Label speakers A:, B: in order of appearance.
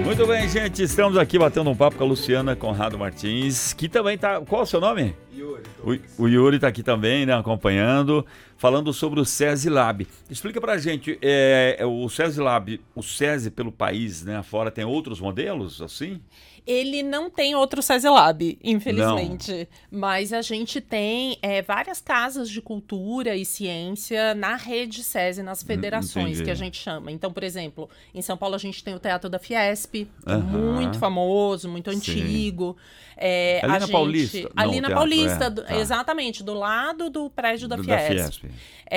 A: Muito bem, gente, estamos aqui batendo um papo com a Luciana Conrado Martins, que também tá... Qual é o seu nome?
B: Yuri.
A: O Yuri está aqui também, né, acompanhando, falando sobre o SESI Lab. Explica pra gente, o SESI Lab, o SESI pelo país, né, afora, tem outros modelos, assim?
C: Ele não tem outro SESI Lab, infelizmente. Não. Mas a gente tem várias casas de cultura e ciência na rede SESI, nas federações, que a gente chama. Então, por exemplo, em São Paulo a gente tem o Teatro da Fiesp, muito famoso, muito antigo.
A: Ali na Paulista?
C: Ali na Paulista, exatamente, do lado do prédio da Fiesp.